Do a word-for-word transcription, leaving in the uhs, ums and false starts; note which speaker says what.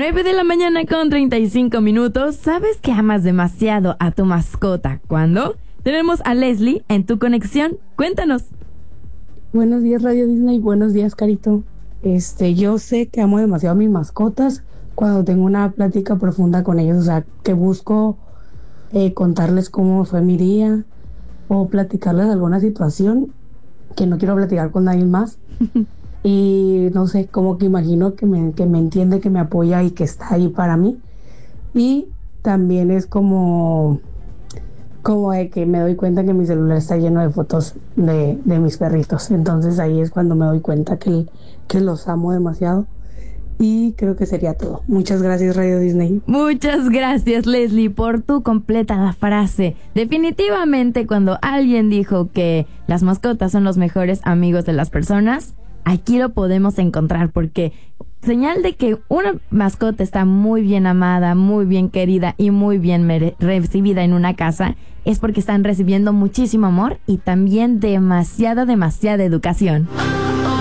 Speaker 1: nueve de la mañana con treinta y cinco minutos. ¿Sabes que amas demasiado a tu mascota? ¿Cuándo? Tenemos a Leslie en Tu Conexión. Cuéntanos.
Speaker 2: Buenos días, Radio Disney. Buenos días, Carito. Este, yo sé que amo demasiado a mis mascotas cuando tengo una plática profunda con ellos. O sea, que busco eh, contarles cómo fue mi día o platicarles alguna situación que no quiero platicar con nadie más. Y no sé, como que imagino que me, que me entiende, que me apoya y que está ahí para mí. Y también es como, como de que me doy cuenta que mi celular está lleno de fotos de, de mis perritos. Entonces ahí es cuando me doy cuenta que, que los amo demasiado. Y creo que sería todo. Muchas gracias, Radio Disney.
Speaker 1: Muchas gracias, Leslie, por tu completa frase. Definitivamente, cuando alguien dijo que las mascotas son los mejores amigos de las personas, aquí lo podemos encontrar, porque señal de que una mascota está muy bien amada, muy bien querida y muy bien mere- recibida en una casa es porque están recibiendo muchísimo amor y también demasiada, demasiada educación.